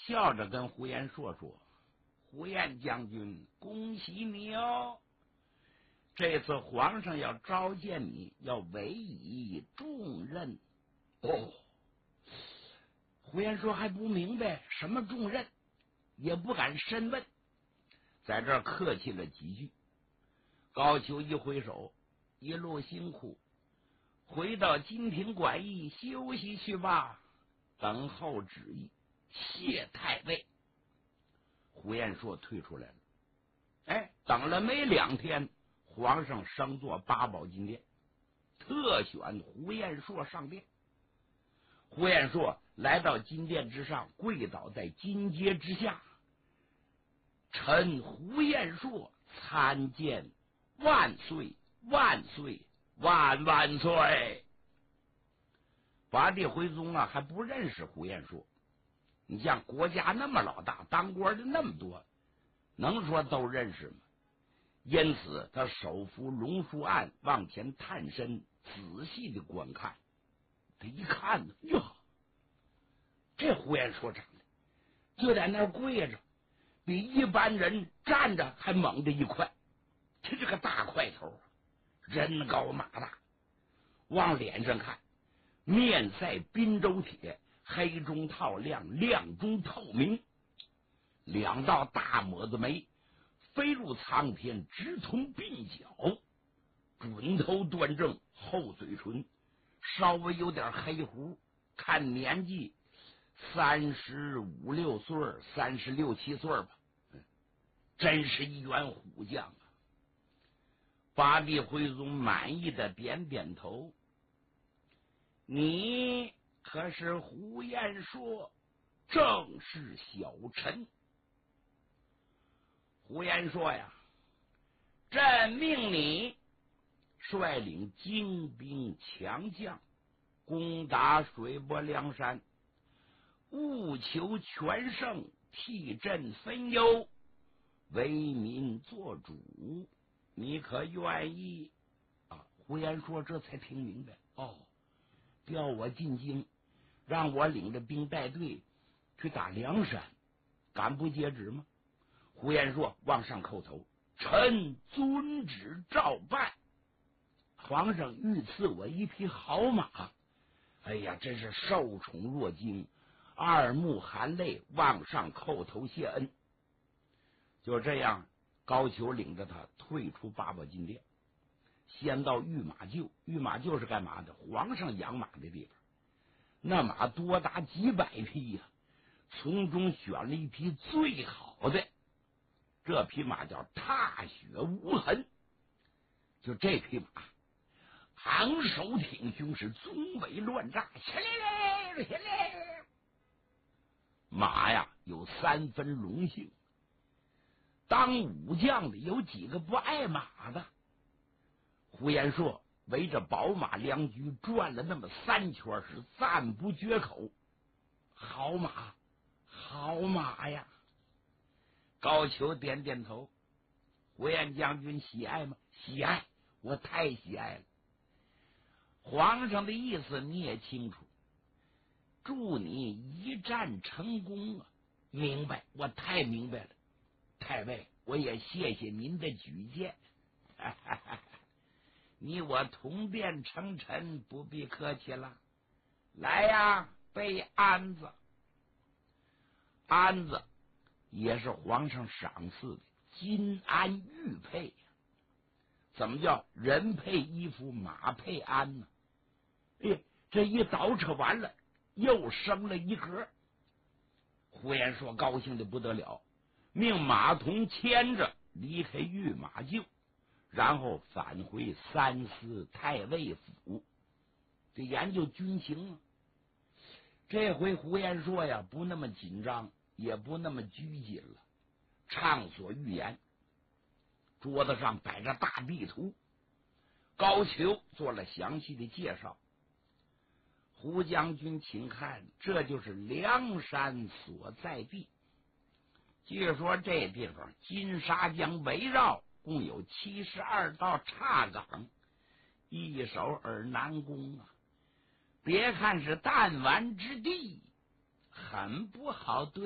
笑着跟胡延硕说：“胡延将军，恭喜你哦！这次皇上要召见你，要委以重任。”哦，胡延硕还不明白什么重任，也不敢深问，在这儿客气了几句。高俅一挥手：“一路辛苦，回到金庭馆驿休息去吧，等候旨意。”谢太尉。胡延硕退出来了。哎，等了没2天，皇上升座八宝金殿，特选胡延硕上殿。胡延硕来到金殿之上，跪倒在金阶之下：“臣胡延硕参见万岁万岁万万岁！”八地徽宗啊，还不认识胡延硕。你像国家那么老大，当官的那么多，能说都认识吗？因此他手扶龙书案往前探身，仔细的观看。他一看呢，哟，这胡延硕长得就在那儿跪着，比一般人站着还猛的一块。他这个大块头啊，人高马大，往脸上看，面赛滨州铁，黑中透亮，亮中透明，2道大抹子眉飞入苍天，直通鬓角，准头端正，厚嘴唇，稍微有点黑胡，看年纪35、6岁，36、7岁吧，真是一员虎将啊！八地徽宗满意的点点头：“你可是胡延硕？正是小臣。”胡延硕呀，朕命你率领精兵强将攻打水泊梁山，务求全胜，替朕分忧，为民做主，你可愿意？啊，胡延硕这才听明白，哦，调我进京，让我领着兵带队去打梁山，敢不接旨吗？胡延硕往上叩头：“臣遵旨照办。皇上御赐我一匹好马。”哎呀，真是受宠若惊，二目含泪，往上叩头谢恩。就这样，高俅领着他退出八宝金殿，先到御马厩。御马厩是干嘛的？皇上养马的地方。那马多达几百匹呀，从中选了一匹最好的。这匹马叫踏雪无痕。就这匹马，昂首挺胸，是鬃尾乱炸，马呀有3分龙性。当武将的有几个不爱马的？胡延硕围着宝马良驹转了那么3圈，是赞不绝口：“好马，好马呀！”高俅点点头：“胡延将军喜爱吗？”“喜爱，我太喜爱了。”“皇上的意思你也清楚，祝你一战成功啊！”“明白，我太明白了。太尉，我也谢谢您的举荐。”“你我同殿称臣，不必客气了。来呀，备鞍子。”鞍子也是皇上赏赐的，金鞍玉佩。怎么叫人配衣服，马配鞍呢？哎，这一倒车完了，又升了一格。胡延硕高兴的不得了，命马童牵着离开御马厩，然后返回三司太尉府，这研究军情啊。这回胡延硕呀，不那么紧张，也不那么拘谨了，畅所欲言。桌子上摆着大地图，高俅做了详细的介绍。胡将军请看，这就是梁山所在地。据说这地方金沙江围绕，共有72道岔岗，易守而难攻啊！别看是弹丸之地，很不好对